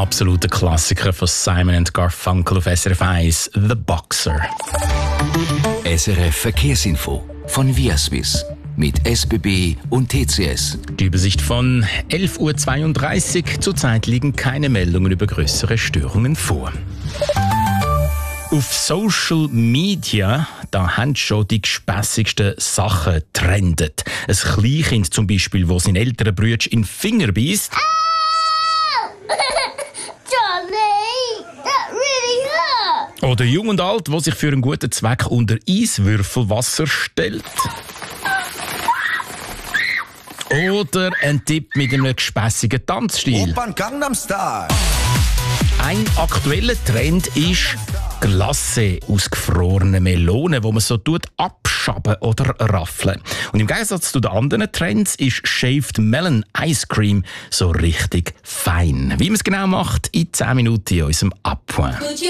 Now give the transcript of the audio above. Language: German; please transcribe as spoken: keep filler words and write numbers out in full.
absoluter Klassiker von Simon and Garfunkel auf S R F eins, The Boxer. S R F Verkehrsinfo von Viaswiss mit S B B und T C S. Die Übersicht von elf Uhr zweiunddreißig. Zurzeit liegen keine Meldungen über größere Störungen vor. Auf Social Media, da haben schon die gespässigsten Sachen trendet. Ein Kleinkind zum Beispiel, das seinen älteren Bruder in den Finger beisst. Johnny, that really hurt. Oder Jung und Alt, der sich für einen guten Zweck unter Eiswürfelwasser stellt. Oder ein Tipp mit einem gespässigen Tanzstil. Opern Gangnam Style. Ein aktueller Trend ist Glacé aus gefrorenen Melonen, wo man so tut abschaben oder raffeln. Und im Gegensatz zu den anderen Trends ist Shaved Melon Ice Cream so richtig fein. Wie man es genau macht, in zehn Minuten in unserem Abpoint.